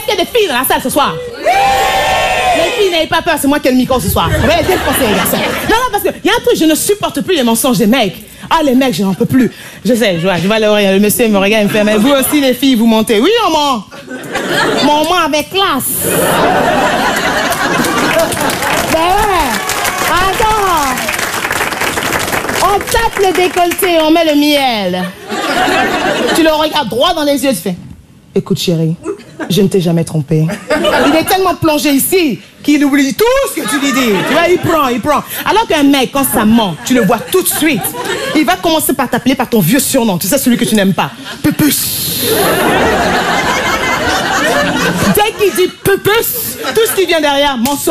qu'il y a des filles dans la salle ce soir? Les filles, n'ayez pas peur, c'est moi qui ai le micro ce soir. On va essayer de penser, les garçons. Non, parce qu'il y a un truc, je ne supporte plus les mensonges des mecs. Ah, les mecs, je n'en peux plus. Je sais, je vois le monsieur me regarde, il me fait, mais vous aussi, les filles, vous montez. Oui, on ment. Mais on ment avec classe. Ben ouais. Attends. On tape le décolleté, on met le miel. Tu le regardes droit dans les yeux, tu fais, écoute, chérie, je ne t'ai jamais trompé. Il est tellement plongé ici qu'il oublie tout ce que tu lui dis. Tu vois, il prend. Alors qu'un mec, quand ça ment, tu le vois tout de suite. Il va commencer par t'appeler par ton vieux surnom. Tu sais, celui que tu n'aimes pas. Pupus. Dès qu'il dit pupus, tout ce qui vient derrière, mensonge.